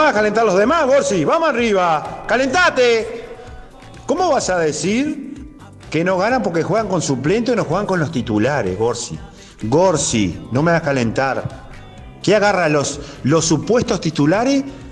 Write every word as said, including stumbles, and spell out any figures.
hagas calentar los demás, Gorsi. Vamos arriba. Calentate. ¿Cómo vas a decir que no ganan porque juegan con suplentes y no juegan con los titulares, Gorsi? Gorsi, no me hagas calentar. ¿Qué agarra los, los supuestos titulares